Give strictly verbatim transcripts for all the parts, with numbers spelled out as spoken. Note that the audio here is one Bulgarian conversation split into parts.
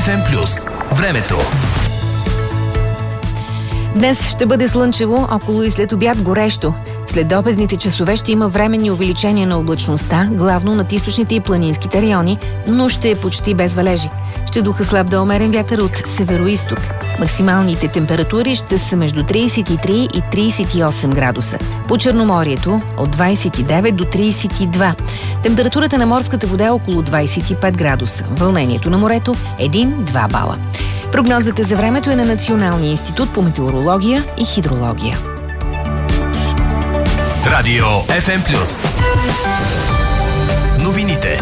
еф ем плюс. Времето. Днес ще бъде слънчево, около и след обяд горещо. След обедните часове ще има временни увеличения на облачността, главно над източните и планинските райони, но ще е почти без валежи. Ще духа слаб до умерен вятър от североизток. Максималните температури ще са между трийсет и три и трийсет и осем градуса. По Черноморието от двайсет и девет до трийсет и два. Температурата на морската вода е около двайсет и пет градуса. Вълнението на морето един-два бала. Прогнозата за времето е на Националния институт по метеорология и хидрология. Радио еф ем плюс. Новините.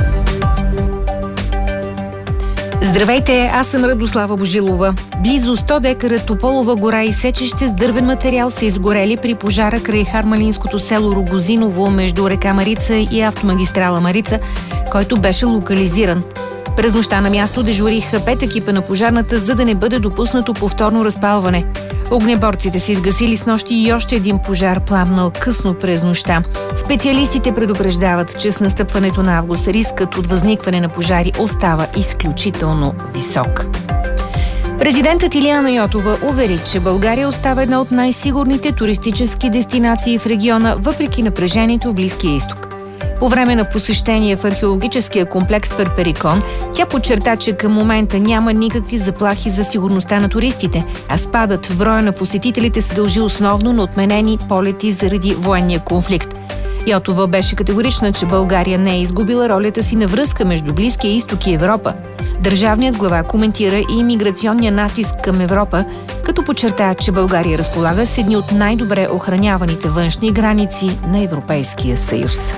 Здравейте, аз съм Радослава Божилова. Близо сто декара тополова гора и сечище с дървен материал са изгорели при пожара край харманлийското село Рогозиново между река Марица и автомагистрала Марица, който беше локализиран. През нощта на място дежуриха пет екипа на пожарната, за да не бъде допуснато повторно разпалване. Огнеборците са изгасили снощи и още един пожар, пламнал късно през нощта. Специалистите предупреждават, че с настъпването на август рискът от възникване на пожари остава изключително висок. Президентът Илияна Йотова увери, че България остава една от най-сигурните туристически дестинации в региона, въпреки напрежението в Близкия изток. По време на посещение в археологическия комплекс Перперикон, тя подчерта, че към момента няма никакви заплахи за сигурността на туристите, а спадът в броя на посетителите се дължи основно на отменени полети заради военния конфликт. Йотова беше категорична, че България не е изгубила ролята си на връзка между Близкия изток и Европа. Държавният глава коментира и имиграционния натиск към Европа, като подчерта, че България разполага с едни от най-добре охраняваните външни граници на Европейския съюз.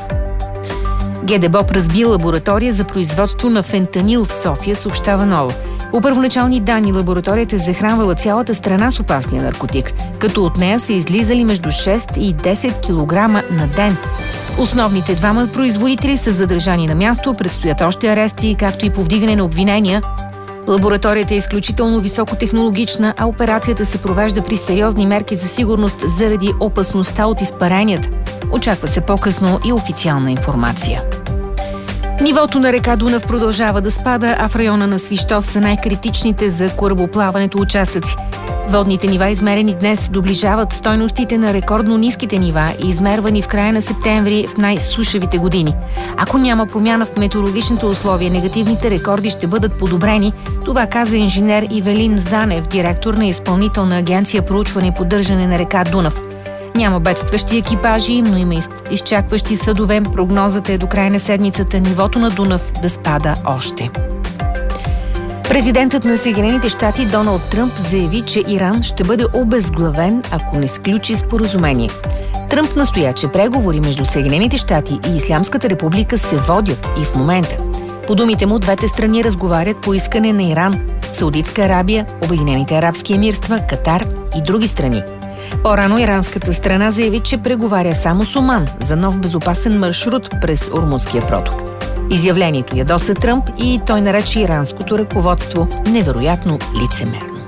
ГДБОП разби лаборатория за производство на фентанил в София, съобщава Нова. По първоначални данни лабораторията е захранвала цялата страна с опасния наркотик, като от нея са излизали между шест и десет килограма на ден. Основните двама производители са задържани на място, предстоят още арести, както и повдигане на обвинения. Лабораторията е изключително високотехнологична, а операцията се провежда при сериозни мерки за сигурност заради опасността от изпаренията. Очаква се по-късно и официална информация. Нивото на река Дунав продължава да спада, а в района на Свищов са най-критичните за корабоплаването участъци. Водните нива, измерени днес, доближават стойностите на рекордно ниските нива, измервани в края на септември в най-сушевите години. Ако няма промяна в метеорологичните условия, негативните рекорди ще бъдат подобрени. Това каза инженер Ивелин Занев, директор на Изпълнителна агенция проучване и поддържане на река Дунав. Няма бедстващи екипажи, но има изчакващи съдове. Прогнозата е до края на седмицата нивото на Дунав да спада още. Президентът на Съединените щати Доналд Тръмп заяви, че Иран ще бъде обезглавен, ако не сключи споразумение. Тръмп настоя, че преговори между Съединените щати и Ислямската република се водят и в момента. По думите му, двете страни разговарят по искане на Иран, Саудитска Арабия, Обединените арабски емирства, Катар и други страни. По-рано иранската страна заяви, че преговаря само с Оман за нов безопасен маршрут през Ормузския проток. Изявлението ядоса Тръмп и той нарече иранското ръководство невероятно лицемерно.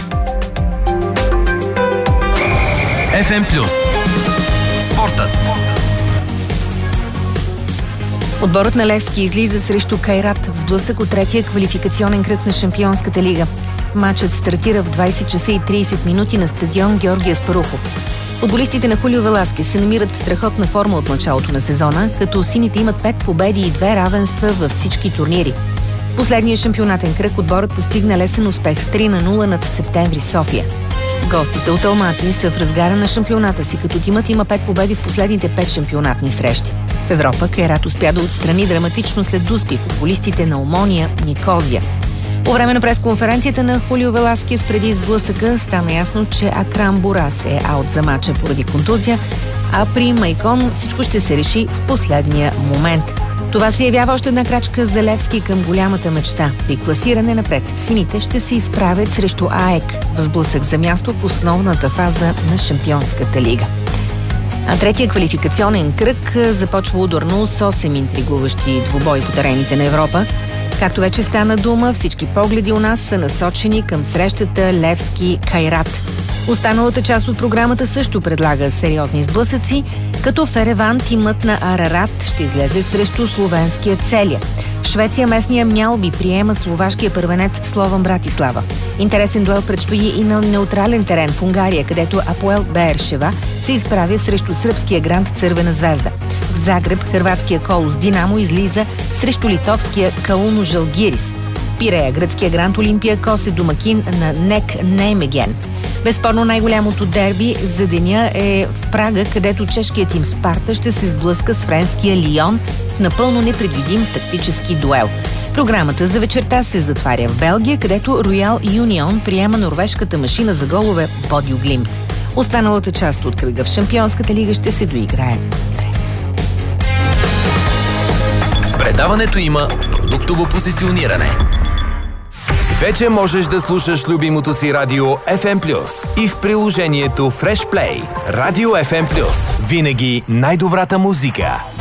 еф ем плюс. Спортът. Отборът на Левски излиза срещу Кайрат в сблъсък от третия квалификационен кръг на Шампионската лига. Матчът стартира в двайсет часа и трийсет минути на стадион Георги Аспарухов. Футболистите на Хулио Веласкес се намират в страхотна форма от началото на сезона, като сините имат пет победи и две равенства във всички турнири. В последния шампионатен кръг отборът постигна лесен успех с три на нула над Септември София. Гостите от Алмати са в разгара на шампионата си, като тимът има пет победи в последните пет шампионатни срещи. В Европа Кайрат успя да отстрани драматично след Дуспи футболистите на Омония Никозия. По време на пресконференцията на Хулио Веласкес преди сблъсъка стана ясно, че Акрам Бурас е аут за мача поради контузия, а при Майкон всичко ще се реши в последния момент. Това се явява още една крачка за Левски към голямата мечта. При класиране напред сините ще се изправят срещу АЕК в сблъсък за място в основната фаза на Шампионската лига. А третия квалификационен кръг започва ударно с осем интригуващи двубои по терените на Европа. Както вече стана дума, всички погледи у нас са насочени към срещата Левски-Кайрат. Останалата част от програмата също предлага сериозни сблъсъци, като в Ереван тимът на Арарат ще излезе срещу словенския Целия. В Швеция местния Мялби приема словашкия първенец Слован Братислава. Интересен дуел предстои и на неутрален терен в Унгария, където Апоел Бершева се изправя срещу сръбския грант Цървена звезда. В Загреб хърватския Колос Динамо излиза срещу литовския Кауно Жалгирис. Пирея гръцкия грант Олимпиакос е домакин на НЕК Неймеген. Безспорно най-голямото дерби за деня е в Прага, където чешкият им Спарта ще се сблъска с френския Лион в напълно непредвидим тактически дуел. Програмата за вечерта се затваря в Белгия, където Роял Юнион приема норвежката машина за голове Бодю Глимт. Останалата част от кръга в Шампионската лига ще се доиграе утре. В предаването има продуктово позициониране. Вече можеш да слушаш любимото си радио еф ем плюс и в приложението Fresh Play. Радио еф ем плюс. Винаги най-добрата музика.